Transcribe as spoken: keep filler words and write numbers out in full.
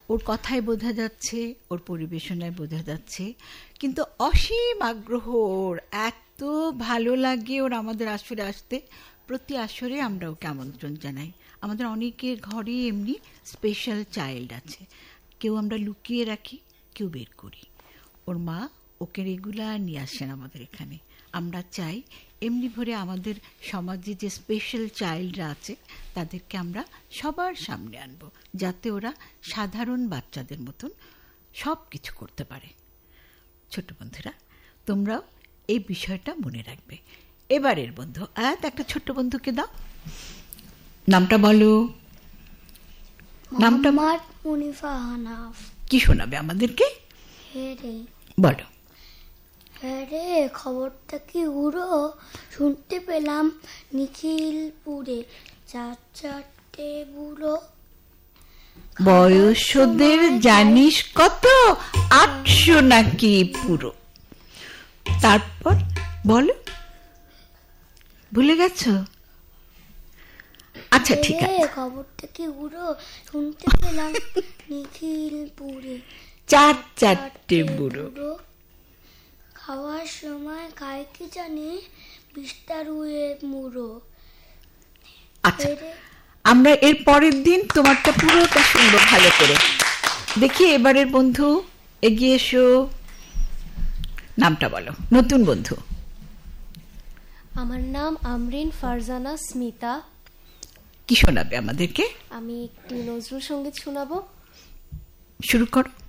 ওর কথায় বোঝা যাচ্ছে, ওর পরিবেশনায় বোঝা যাচ্ছে, কিন্তু অসীম আগ্রহ ওর, এত ভালো লাগে ওর আমাদের আসরে আসতে। প্রতি আসরে আমরা ওকে আমন্ত্রণ জানাই। আমাদের অনেকের ঘরে এমনি স্পেশাল চাইল্ড আছে, কেউ আমরা লুকিয়ে রাখি, কেউ বের করি। ওর মা ওকে রেগুলার নিয়ে আসেন আমাদের এখানে। আমরা চাই এমনি ভরে আমাদের সমাজে যে স্পেশাল চাইল্ডরা আছে তাদেরকে আমরা সবার সামনে আনব, যাতে ওরা সাধারণ বাচ্চাদের মতন সব কিছু করতে পারে। ছোট বন্ধুরা, তোমরাও এই বিষয়টা মনে রাখবে। এবারের বন্ধু আয়াত, একটা ছোট্ট বন্ধুকে দাও, নামটা বলো। নামটা মুনিফা হানাফ। কি শোনাবে আমাদেরকে? বলো। হ্যারে, খবরটা কি উড়ো, শুনতে পেলাম নিখিলপুরে চার চারটে বুড়ো। বয়সদের জানিস কত? আটশো নাকি পুরো। তারপর বলো, ভুলে গেছো? আচ্ছা ঠিক আছে। খবরটা কি উড়ো, শুনতে পেলাম নিখিলপুরে চার চারটে বুড়ো। খাওয়ার সময় খায় কি জানে বিস্তারুয়ে মুড়ো। আচ্ছা, আমরা এর পরের দিন তোমারটা পুরোটা শুনবো ভালো করে। দেখি এবারের বন্ধু এগিয়ে এসো, নামটা বলো। নতুন বন্ধু। আমার নাম আমরিন ফারজানা স্মিতা। কি শোনাবে আমাদেরকে? আমি একটি নজরুল সঙ্গীত শোনাবো। শুরু করো।